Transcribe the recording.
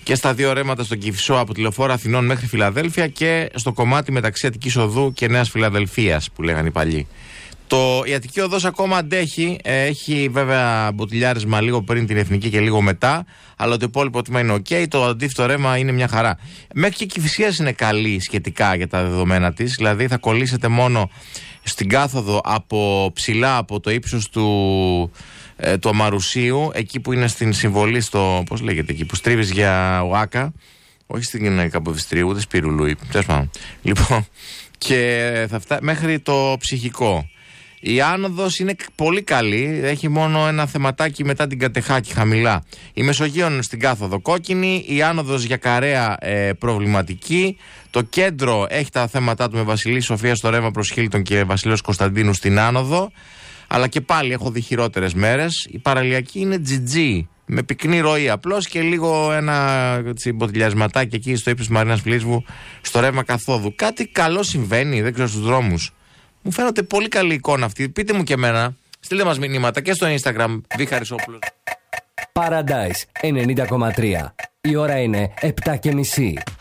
Και στα δύο ρέματα στον Κηφισό από τη Λεωφόρο Αθηνών μέχρι Φιλαδέλφια και στο κομμάτι μεταξύ Αττικής Οδού και Νέας Φιλαδελφίας που λέγανε οι παλιοί. Η Αττική Οδός ακόμα αντέχει, έχει βέβαια μποτιλιάρισμα λίγο πριν την Εθνική και λίγο μετά, αλλά το υπόλοιπο τμήμα είναι ok, το αντίθετο ρέμα είναι μια χαρά. Μέχρι και η Κηφισίας είναι καλή σχετικά για τα δεδομένα της, δηλαδή θα κολλήσετε μόνο στην κάθοδο από ψηλά από το ύψος του Αμαρουσίου, εκεί που είναι στην συμβολή στο, πώς λέγεται εκεί, που στρίβεις για ΟΑΚΑ, όχι στην Καποδιστρίου, ούτε Σπυρουλούι, τέλος πάντων. Λοιπόν, και θα μέχρι το Ψυχικό. Η άνοδος είναι πολύ καλή, έχει μόνο ένα θεματάκι μετά την Κατεχάκη χαμηλά. Η Μεσογείων στην κάθοδο κόκκινη, η άνοδος για Καρέα προβληματική. Το κέντρο έχει τα θέματα του με Βασιλή Σοφία στο ρεύμα προς Χίλτον και Βασιλέως Κωνσταντίνου στην άνοδο. Αλλά και πάλι έχω δει χειρότερες μέρες. Η παραλιακή είναι GG, με πυκνή ροή απλώς και λίγο ένα μποτιλιασματάκι εκεί στο ύψος της Μαρίνας Φλίσβου στο ρεύμα καθόδου. Κάτι καλό συμβαίνει, δεν ξέρω, στους δρόμους. Μου φαίνεται πολύ καλή εικόνα αυτή. Πείτε μου και εμένα. Στείλτε μας μηνύματα και στο Instagram. Β. Χαρισόπουλος. Paradise 90,3. Η ώρα είναι 7:30.